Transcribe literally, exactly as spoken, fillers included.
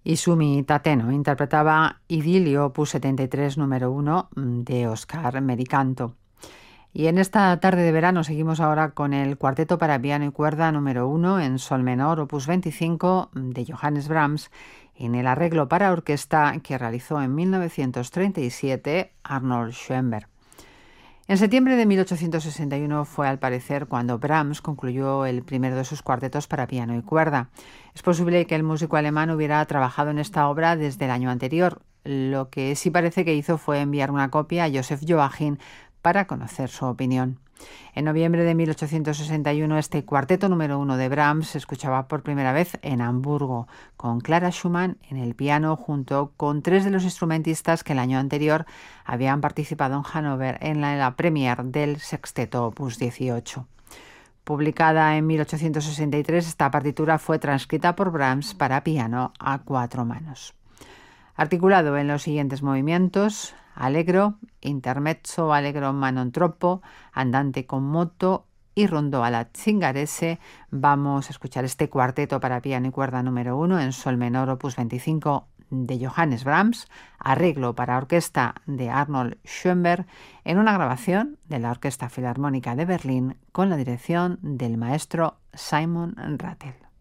Izumi Tateno interpretaba Idilio, opus setenta y tres, número uno, de Oscar Mericanto. Y en esta tarde de verano seguimos ahora con el cuarteto para piano y cuerda número uno en sol menor, opus veinticinco, de Johannes Brahms, en el arreglo para orquesta que realizó en mil novecientos treinta y siete Arnold Schoenberg. En septiembre de mil ochocientos sesenta y uno fue, al parecer, cuando Brahms concluyó el primero de sus cuartetos para piano y cuerda. Es posible que el músico alemán hubiera trabajado en esta obra desde el año anterior. Lo que sí parece que hizo fue enviar una copia a Joseph Joachim para conocer su opinión. En noviembre de mil ochocientos sesenta y uno, este cuarteto número uno de Brahms se escuchaba por primera vez en Hamburgo, con Clara Schumann en el piano, junto con tres de los instrumentistas que el año anterior habían participado en Hannover en la, la premiere del sexteto opus dieciocho. Publicada en mil ochocientos sesenta y tres, esta partitura fue transcrita por Brahms para piano a cuatro manos. Articulado en los siguientes movimientos: allegro, intermezzo, allegro manon troppo, andante con moto y rondó alla zingarese, vamos a escuchar este cuarteto para piano y cuerda número uno en sol menor, opus veinticinco, de Johannes Brahms, arreglo para orquesta de Arnold Schoenberg, en una grabación de la Orquesta Filarmónica de Berlín con la dirección del maestro Simon Rattle.